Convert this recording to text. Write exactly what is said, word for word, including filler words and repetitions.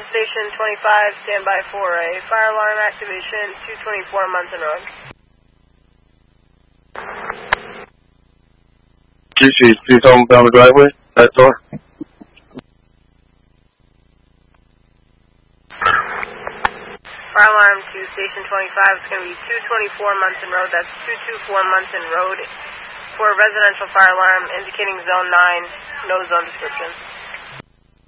Station twenty-five, standby for a fire alarm activation, two twenty-four Munson Road. G C, please hold down the driveway, back door. Fire alarm to Station twenty-five, it's going to be two twenty-four Munson Road, that's two twenty-four Munson Road, for a residential fire alarm indicating zone nine, no zone description.